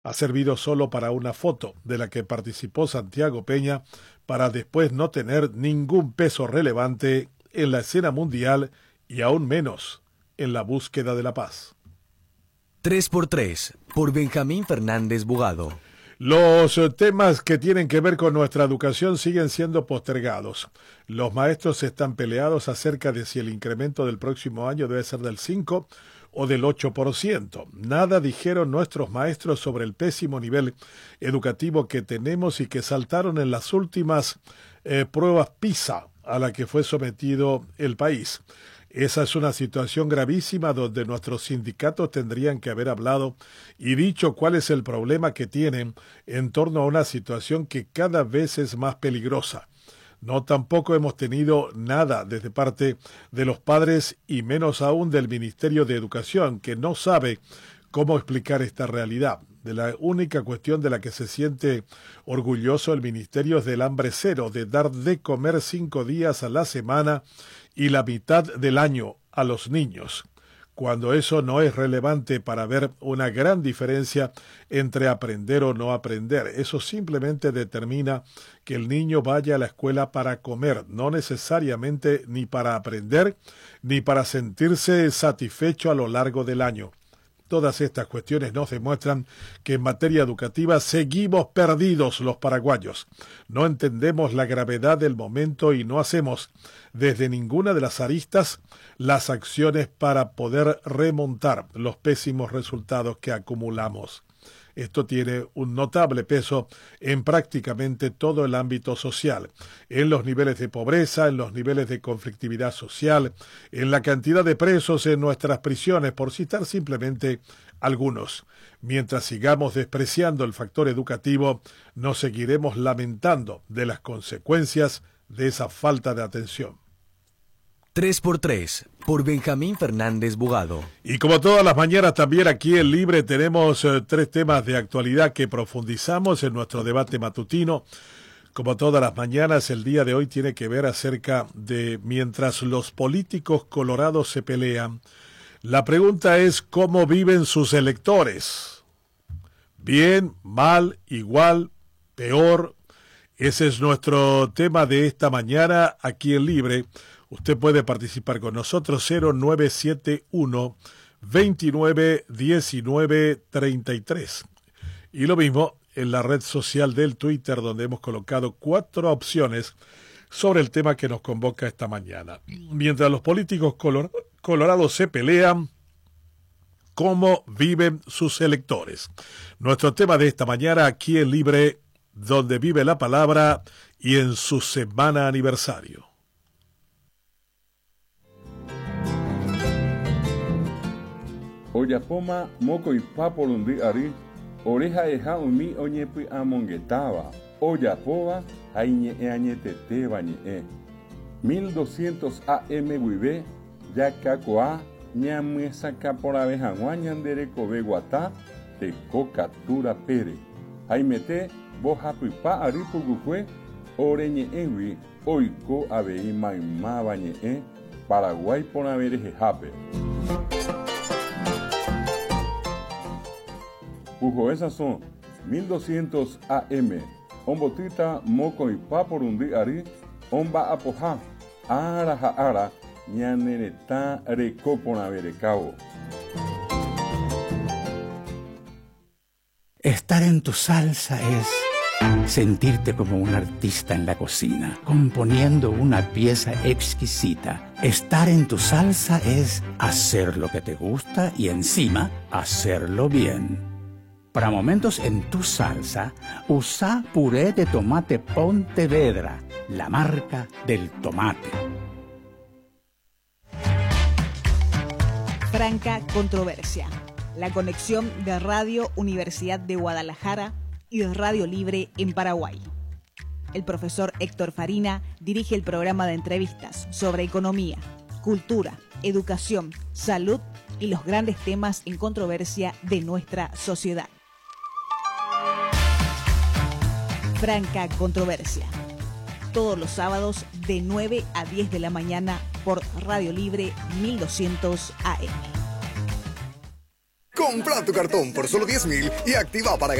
ha servido solo para una foto de la que participó Santiago Peña para después no tener ningún peso relevante en la escena mundial y aún menos en la búsqueda de la paz. 3x3, por Benjamín Fernández Bugado. Los temas que tienen que ver con nuestra educación siguen siendo postergados. Los maestros están peleados acerca de si el incremento del próximo año debe ser del 5 o del 8%. Nada dijeron nuestros maestros sobre el pésimo nivel educativo que tenemos y que saltaron en las últimas pruebas PISA a la que fue sometido el país. Esa es una situación gravísima donde nuestros sindicatos tendrían que haber hablado y dicho cuál es el problema que tienen en torno a una situación que cada vez es más peligrosa. No, tampoco hemos tenido nada desde parte de los padres y menos aún del Ministerio de Educación, que no sabe cómo explicar esta realidad. De la única cuestión de la que se siente orgulloso el Ministerio es del hambre cero, de dar de comer 5 días a la semana y la mitad del año a los niños, cuando eso no es relevante para ver una gran diferencia entre aprender o no aprender. Eso simplemente determina que el niño vaya a la escuela para comer, no necesariamente ni para aprender, ni para sentirse satisfecho a lo largo del año. Todas estas cuestiones nos demuestran que en materia educativa seguimos perdidos los paraguayos. No entendemos la gravedad del momento y no hacemos desde ninguna de las aristas las acciones para poder remontar los pésimos resultados que acumulamos. Esto tiene un notable peso en prácticamente todo el ámbito social, en los niveles de pobreza, en los niveles de conflictividad social, en la cantidad de presos en nuestras prisiones, por citar simplemente algunos. Mientras sigamos despreciando el factor educativo, nos seguiremos lamentando de las consecuencias de esa falta de atención. 3x3, por Benjamín Fernández Bugado. Y como todas las mañanas también aquí en Libre tenemos 3 temas de actualidad que profundizamos en nuestro debate matutino. Como todas las mañanas, el día de hoy tiene que ver acerca de mientras los políticos colorados se pelean, la pregunta es ¿cómo viven sus electores? ¿Bien, mal, igual, peor? Ese es nuestro tema de esta mañana aquí en Libre. Usted puede participar con nosotros 0971 29 19 33. Y lo mismo en la red social del Twitter, donde hemos colocado 4 opciones sobre el tema que nos convoca esta mañana. Mientras los políticos colorados se pelean, ¿cómo viven sus electores? Nuestro tema de esta mañana aquí en Libre, donde vive la palabra y en su semana aniversario. Oyapoma moko ipaporundi ari oreja eja umi oñepi amongetaba oyapoba aiñe añeteteba ñe 1200 AM guive yakakoa ñamesa kapora hag̃ua ñanderekove guata teko captura pere aimete bohapypa ari pukukue ore ñe'ẽgui oiko avei maimáva ñe'ẽ Paraguay porãve rehehápe. Esas son 1200 AM. Ombotita moco y paporundi ari. Omba apoja. Ara ñanereta recopona verecao. Estar en tu salsa es sentirte como un artista en la cocina, componiendo una pieza exquisita. Estar en tu salsa es hacer lo que te gusta y encima hacerlo bien. Para momentos en tu salsa, usa puré de tomate Pontevedra, la marca del tomate. Franca Controversia, la conexión de Radio Universidad de Guadalajara y de Radio Libre en Paraguay. El profesor Héctor Farina dirige el programa de entrevistas sobre economía, cultura, educación, salud y los grandes temas en controversia de nuestra sociedad. Franca Controversia, todos los sábados de 9 a 10 de la mañana por Radio Libre 1200 AM. Compra tu cartón por solo 10.000 y activa para